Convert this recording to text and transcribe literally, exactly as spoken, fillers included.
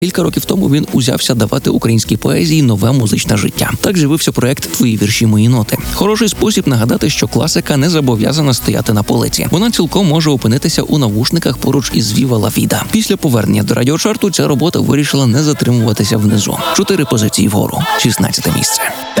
Кілька років тому він узявся давати українській поезії нове музичне життя. Так з'явився проект «Твої вірші, мої ноти». Хороший спосіб нагадати, що класика не зобов'язана стояти на полиці. Вона цілком може опинитися у навушниках поруч із «Віва ла віда». Після повернення до радіочарту ця робота вирішила не затримуватися внизу. Чотири позиції вгору. шістнадцяте місце.